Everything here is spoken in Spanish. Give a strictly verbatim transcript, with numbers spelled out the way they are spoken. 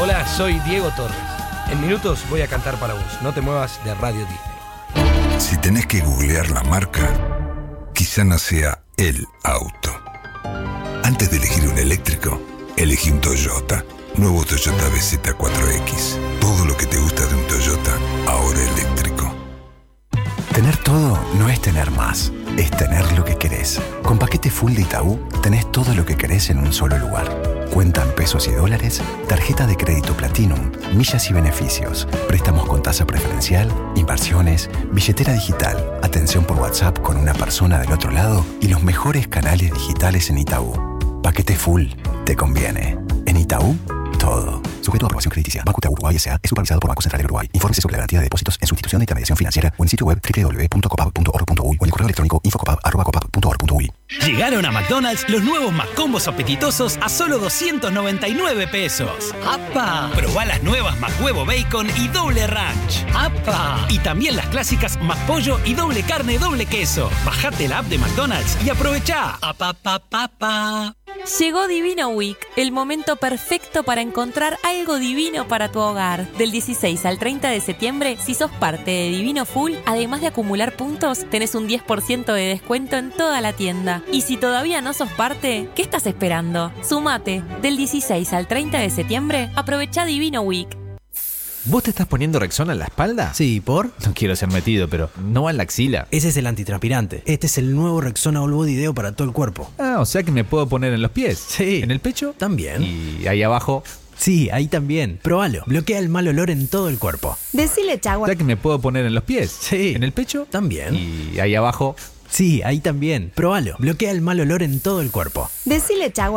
Hola, soy Diego Torres. En minutos voy a cantar para vos. No te muevas de Radio Disney. Si tenés que googlear la marca, quizá no sea el auto. Antes de elegir un eléctrico, elegí un Toyota. Nuevo Toyota B Z cuatro X. Todo lo que te gusta de un Toyota, ahora eléctrico. Tener todo no es tener más, es tener lo que querés. Con paquete full de Itaú, tenés todo lo que querés en un solo lugar. Cuenta en pesos y dólares, tarjeta de crédito Platinum, millas y beneficios, préstamos con tasa preferencial, inversiones, billetera digital, atención por WhatsApp con una persona del otro lado y los mejores canales digitales en Itaú. Paquete full, te conviene. En Itaú, todo. Sujeto a aprobación crediticia. Banco Itaú Uruguay S A es supervisado por Banco Central del Uruguay. Infórmese sobre la garantía de depósitos en su institución de intermediación financiera o en el sitio web doble u doble u doble u punto copap punto org punto uy o en el correo electrónico infocopap arroba copap punto org punto uy. Llegaron a McDonald's los nuevos McCombos apetitosos a solo doscientos noventa y nueve pesos. ¡Apa! Probá las nuevas McHuevo Bacon y doble ranch. ¡Apa! Y también las clásicas McPollo y doble carne, doble queso. Bajate la app de McDonald's y aprovechá. ¡Apa, pa, pa, pa! Llegó Divino Week, el momento perfecto para encontrar algo divino para tu hogar. Del dieciséis al treinta de septiembre, si sos parte de Divino Full, además de acumular puntos, tenés un diez por ciento de descuento en toda la tienda. Y si todavía no sos parte, ¿qué estás esperando? Sumate. Del dieciséis al treinta de septiembre, aprovecha Divino Week. ¿Vos te estás poniendo Rexona en la espalda? Sí, ¿por? No quiero ser metido, pero ¿no va en la axila? Ese es el antitranspirante. Este es el nuevo Rexona All Body Deo para todo el cuerpo. Ah, o sea que me puedo poner en los pies. Sí. ¿En el pecho? También. Y ahí abajo. Sí, ahí también. Próbalo. Bloquea el mal olor en todo el cuerpo. Decile chagua. O sea que me puedo poner en los pies. Sí. ¿En el pecho? También. Y ahí abajo. Sí, ahí también. Próbalo. Bloquea el mal olor en todo el cuerpo. Decile chagua.